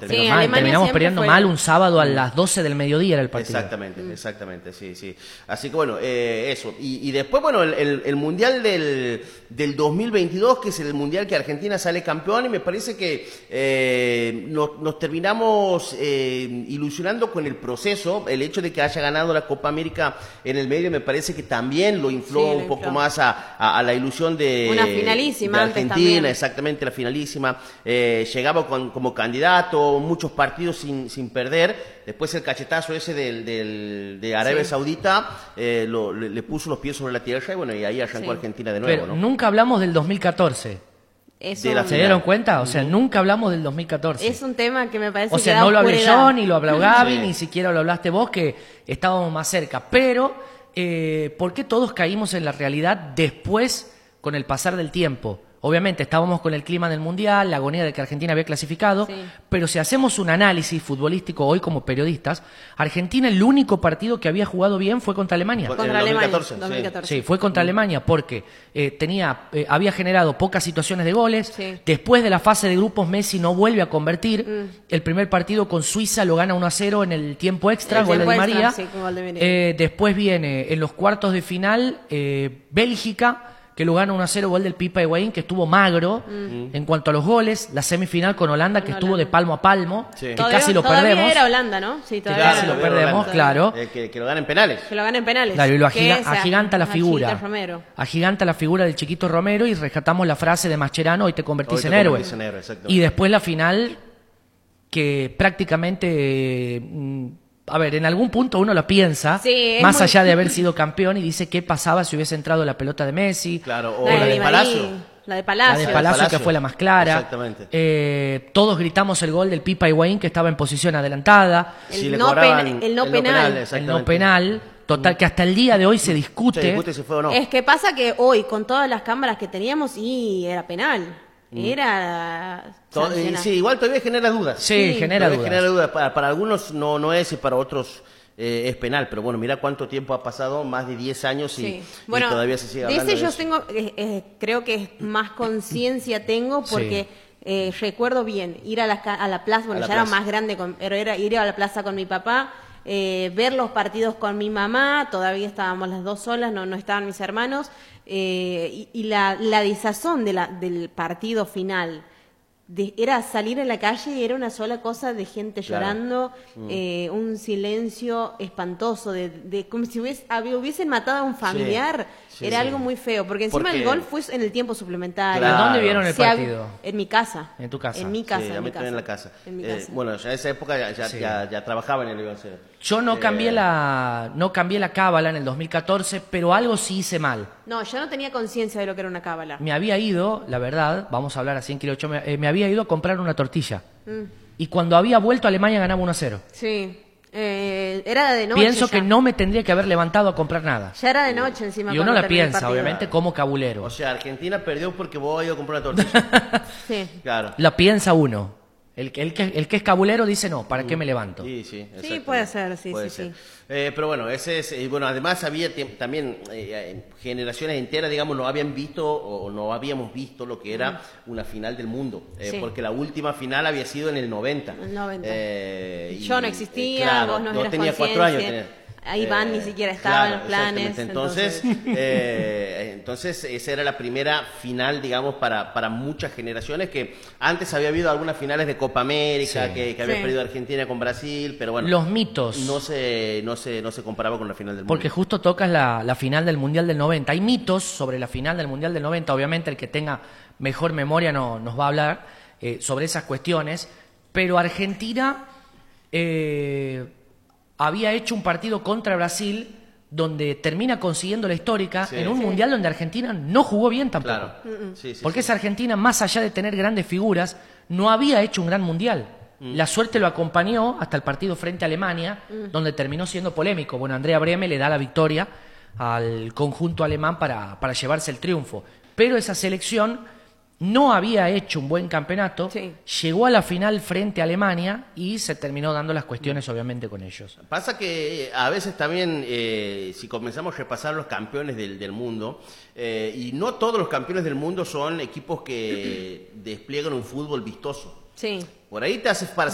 terminamos perdiendo mal un sábado a las 12 del mediodía era el partido. Exactamente, sí. Así que bueno, eso. Y después, bueno, el Mundial del 2022, que es el Mundial que Argentina sale campeón, y me parece que nos terminamos ilusionando con el proceso. El hecho de que haya ganado la Copa América en el medio me parece que también lo infló un poco más a la ilusión de una finalísima de Argentina, exactamente, la finalísima. Llegaba como candidato, muchos partidos sin perder. Después el cachetazo ese de Arabia Saudita le puso los pies sobre la tierra, y bueno, y ahí arrancó Argentina de nuevo. Pero nunca hablamos del 2014. ¿Se dieron cuenta? O sea, nunca hablamos del 2014. Es un tema que me parece o sea, no lo hablé yo, ni lo habló Gaby, ni siquiera lo hablaste vos, que estábamos más cerca. Pero, ¿por qué todos caímos en la realidad después, con el pasar del tiempo? Obviamente estábamos con el clima del Mundial, la agonía de que Argentina había clasificado, pero si hacemos un análisis futbolístico hoy como periodistas, Argentina el único partido que había jugado bien fue contra Alemania. Contra Alemania, 2014. Sí, fue contra Alemania porque había generado pocas situaciones de goles. Después de la fase de grupos, Messi no vuelve a convertir. El primer partido con Suiza lo gana 1-0 en el tiempo extra, gol de Di María. Después viene en los cuartos de final Bélgica, que lo gana 1-0, gol del Pipa Higuaín, que estuvo magro en cuanto a los goles. La semifinal con Holanda, que estuvo de palmo a palmo, que casi lo perdemos. Todavía era Holanda, ¿no? Sí, todavía casi lo perdemos, claro. Que lo ganen penales. Que lo ganen penales. Claro, y lo agiganta la figura. Agiganta la figura del Chiquito Romero, y rescatamos la frase de Mascherano: hoy te convertís en héroe. Y después la final, que prácticamente... a ver, en algún punto uno lo piensa, más allá de haber sido campeón, y dice qué pasaba si hubiese entrado la pelota de Messi. Claro, o la de Palacio. La de Palacio. Que fue la más clara. Exactamente. Todos gritamos el gol del Pipa Higuaín, que estaba en posición adelantada. El no penal. Total, que hasta el día de hoy se discute si fue o no. Es que pasa que hoy, con todas las cámaras que teníamos, era penal. Sí, igual todavía genera dudas. Sí, genera dudas. Para algunos no es, y para otros es penal. Pero bueno, mira cuánto tiempo ha pasado, más de 10 años y todavía se sigue hablando de eso. Creo que más conciencia tengo, porque recuerdo bien ir a la plaza, bueno, ya era más grande, pero era ir a la plaza con mi papá, ver los partidos con mi mamá. Todavía estábamos las dos solas, no estaban mis hermanos. Y la desazón del partido final era salir en la calle y era una sola cosa de gente llorando, un silencio espantoso, como si hubiesen matado a un familiar. Era algo muy feo, porque encima el gol fue en el tiempo suplementario. Claro. ¿Dónde vieron el partido? En mi casa. ¿En tu casa? En mi casa. Sí, a mí también en la casa. Bueno, ya en esa época ya trabajaba en el IBC. Yo no cambié la cábala en el 2014, pero algo sí hice mal. No, yo no tenía conciencia de lo que era una cábala. Me había ido, la verdad, vamos a hablar así en kilómetros, me había ido a comprar una tortilla. Y cuando había vuelto, Alemania ganaba 1-0. Sí. Era de noche. Pienso que no me tendría que haber levantado a comprar nada. Ya era de noche encima. Y uno la piensa, obviamente, como cabulero. O sea, Argentina perdió porque vos has ido a comprar una tortilla. Sí. Claro. La piensa uno. El que es cabulero dice, no, ¿para qué me levanto? Sí, puede ser, sí. Pero bueno, ese es, bueno, además había también generaciones enteras, digamos, no habían visto o no habíamos visto lo que era una final del mundo, porque la última final había sido en el 90. Yo no existía, vos no eras tenía consciente. 4 años. Iván ni siquiera estaba en los planes. Entonces esa era la primera final, digamos, para muchas generaciones, que antes había habido algunas finales de Copa América, que había perdido Argentina con Brasil, pero bueno. Los mitos. No se comparaba con la final del mundo. Porque justo tocas la final del Mundial del 90. Hay mitos sobre la final del Mundial del 90. Obviamente el que tenga mejor memoria nos va a hablar sobre esas cuestiones. Pero Argentina... había hecho un partido contra Brasil donde termina consiguiendo la histórica en un mundial donde Argentina no jugó bien tampoco. Claro. Porque esa Argentina, más allá de tener grandes figuras, no había hecho un gran mundial. La suerte lo acompañó hasta el partido frente a Alemania, donde terminó siendo polémico. Bueno, Andrea Brehme le da la victoria al conjunto alemán para llevarse el triunfo. Pero esa selección no había hecho un buen campeonato, llegó a la final frente a Alemania y se terminó dando las cuestiones obviamente con ellos. Pasa que a veces también, si comenzamos a repasar los campeones del mundo, y no todos los campeones del mundo son equipos que despliegan un fútbol vistoso. Sí. Por ahí te hace